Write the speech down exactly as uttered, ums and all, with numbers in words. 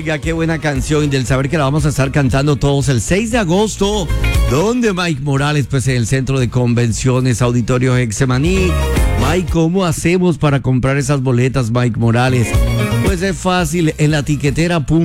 Oiga, qué buena canción, y del saber que la vamos a estar cantando todos el seis de agosto. ¿Dónde, Mike Morales? Pues en el Centro de Convenciones, Auditorio Hexemaní. Mike, ¿cómo hacemos para comprar esas boletas, Mike Morales? Pues es fácil, en la tiquetera.